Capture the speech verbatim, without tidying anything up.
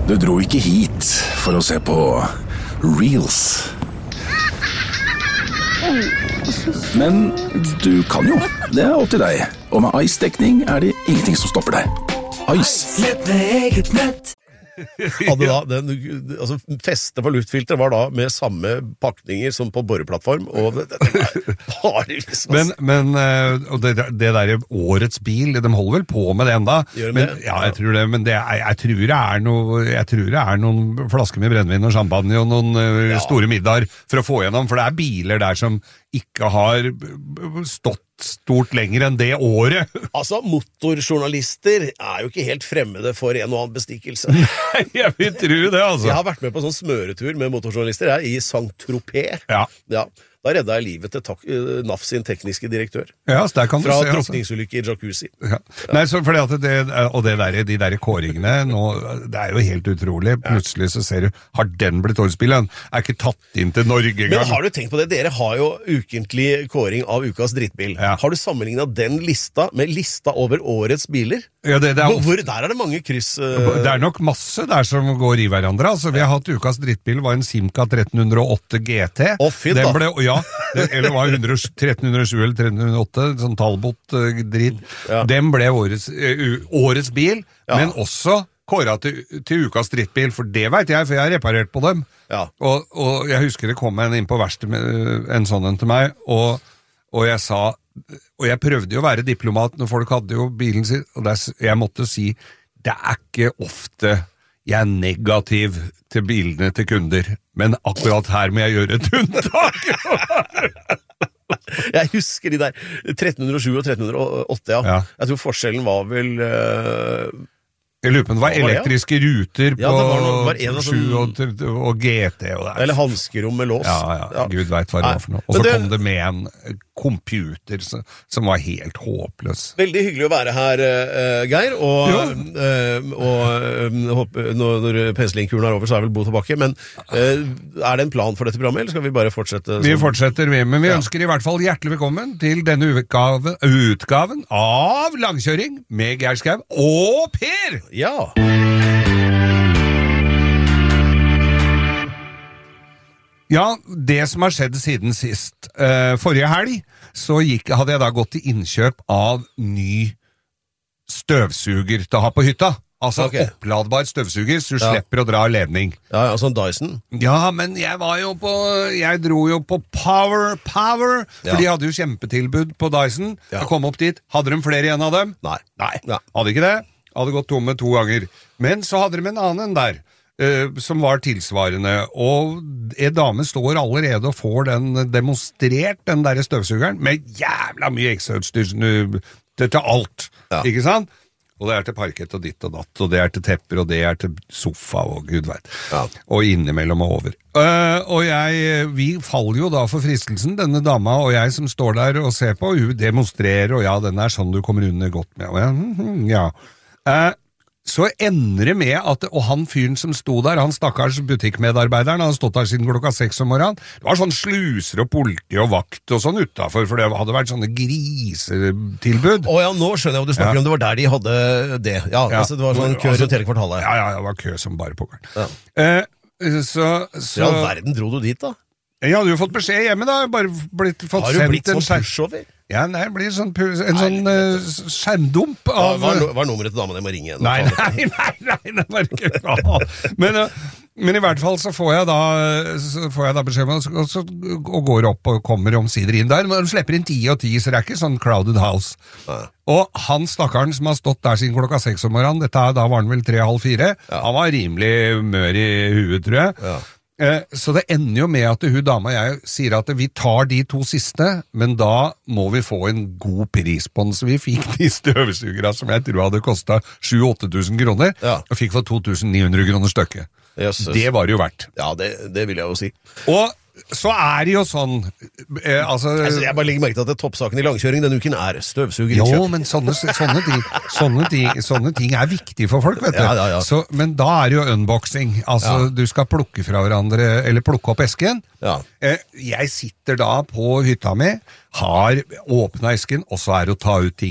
Du dro ikke hit for å se på Reels. Men du kan jo, det er opp til deg. Og med Ice-dekning er det ingenting som stopper deg. Ice. Nett med eget nett. Hadde da, den, altså festet for luftfilter var da med samme pakninger som på boreplattform, og det, det var bare liksom... Men, men og det, det der årets bil, de holder vel på med det enda? Gjør de men, det? Ja, jeg tror det, men det er, jeg, tror det er noe, jeg tror det er noen flasker med brennevin og champagne og noen uh, Ja. store middager for å få gjennom, for det er biler der som ikke har stått stort lenger enn det året. Altså, motorjournalister er jo ikke helt fremmede for en og annen bestikkelse. Jeg vil tro det, altså. Jeg har vært med på sånn smøretur med motorjournalister her, i Saint-Tropez. Ja. Ja. Da redda jeg livet til tak N A F sin tekniske direktør. Ja, så der kan du Fra se, altså. drukningsulykke i jacuzzi. Ja. Nei, så fordi at det, og det der, de der kåringene nå, det er jo helt utrolig. Plutselig så ser du, har den blitt årsspillen? Er ikke tatt inn til Norge engang. Men har du tenkt på det? Dere har jo ukentlig kåring av ukas drittbil. Ja. Har du sammenlignet den lista med lista over årets biler? Ja, det, det er Hvor, hvor, der er det mange kryss... Uh... Det er nok masse der som går i hverandre. Altså, vi har hatt ukas drittbil, var en Simca tretten hundre og åtte G T. Å, fint da. Den ble, ja, det, eller var tretten hundre og sju eller tretten hundre og åtte, sånn Talbot-dritt. Ja. Den ble årets, uh, årets bil, Ja. men også kåret til, til ukas drittbil, for det vet jeg, for jeg har reparert på dem. Ja. Og, og jeg husker det kom en inn på verkstedet med en sånn en til meg, og, og jeg sa, og jeg prøvde jo å være diplomat når folk hadde jo bilen sin, og der, jeg måtte si, det er ikke ofte jeg er negativ til bilene til kunder, men akkurat her må jeg gjøre et unntak. Jeg husker de der tretten hundre og sju og tretten hundre og åtte, ja. Ja. Jeg tror forskjellen var vel... Uh... Jeg lurer på om det var Hva var det, ja? elektriske ruter på Ja, det var noe- var en av sju sånn- og, og G T. Og det er- Eller hanskerom med lås. Ja, ja, Gud vet hva det var for noe. Og Men så det- kom det med en computer som, som var helt håpløs. Veldig hyggelig å være her, uh, Geir, og, Ja. uh, og uh, håper, når, når penslingkuren er over, så er vel Bo tilbake, men uh, er det en plan for dette programmet, eller skal vi bare fortsette? Vi som- fortsetter, vi, men vi Ja. ønsker i hvert fall hjertelig velkommen til denne utgave, utgaven av Langkjøring med Geir Skau og Per! Ja. Ja, det som har skjedd siden sist. Uh, forrige helg så gikk, hadde jeg da gått til innkjøp av ny støvsuger til å ha på hytta. Altså Ok. oppladbar støvsuger, så du Ja. slipper å dra ledning. Ja, ja, sånn Dyson. Ja, men jeg var jo på Jeg dro jo på Power Power, Ja. for de hadde jo kjempetilbud på Dyson. Ja. Jeg kom opp dit. Hadde de flere igjen av dem? Nei. Nei, Ja. hadde ikke det. Hadde gått tomme to ganger. Men så hadde de en annen der, eh, som var tilsvarende. Og en dame står allerede og får den demonstrert, den der støvsugeren, med jævla mye ekstrautstyr eh, til, til alt. Ja. Ikke sant? Og det er til parkett og ditt og datt, og det er til tepper, og det er til sofa, og gud vet. Ja. Og innimellom og over. Uh, og jeg, vi faller jo da for fristelsen, denne dama og jeg som står der og ser på, hun demonstrerer, og ja, den er sånn du kommer under godt med. Og jeg, mhm, ja. Uh, så ender det med at, og han fyren som sto der, han stakkars butikkmedarbeideren, han har stått der siden klokka seks om morgenen, det var sånn sluser og politi og vakt og sånn utenfor, for det hadde vært sånne grisetilbud. Å ja, nå skjønner jeg hva du snakker Ja. om. Det var der de hadde det. Ja, Ja. altså det var sånn kø Altså- rundt hele kvartalet. Ja, ja, det var kø som bare pokkeren. Ja. Eh, så, Så så i all verden dro du dit, da? jeg hadde jo fått beskjed hjemme, da. Bare blitt, fått Har du sendt blitt en sånn skjerm- pushover? Ja, nei, det blir sånn, pu- en sånn uh, skjermdump Hva av hva er no- hva er nummeret til dama di må ringe? Nå Nei, faen. nei, nei, nei, det var ikke bra. Men, uh, men i hvert fall så får jeg da, så får jeg da beskjed om, og, så, og går opp og kommer omsider inn der, men de slipper inn ti og ti, så det er ikke sånn crowded house. Nei. Og han stakkaren som har stått der siden klokka seks om morgenen, dette, er- da var han vel tre, halv fire, Ja. han var rimelig mør i huet, tror jeg. Ja. Eh, Så det ender jo med at hun dama og jeg sier at vi tar de to siste, men da må vi få en god pris på den. Så vi fikk de støvsugere som jeg tror hadde kostet sju til åtte tusen kroner, Ja. og fikk for to tusen ni hundre kroner stykket. Jøsses. Det var det jo verdt. Ja, det, det vil jeg jo si. Og så er det jo sånn eh, altså, Altså, jeg bare legger merke til at toppsaken i langkjøring denne uken er støvsuger i Jo, kjøp. men sånne, sånne, ting, sånne, ting, sånne ting er viktig for folk, vet du. Ja, ja, ja. Så, men da er det jo unboxing. Altså, Ja. du skal plukke fra hverandre, eller plukke opp esken. Ja. Eh, Jeg sitter da på hytta mi, har åpnet esken, og så er det å ta ut ting.